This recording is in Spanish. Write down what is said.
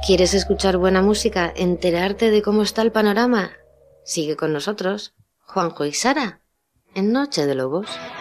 ¿Quieres escuchar buena música? ¿Enterarte de cómo está el panorama? Sigue con nosotros, Juanjo y Sara, en Noche de Lobos.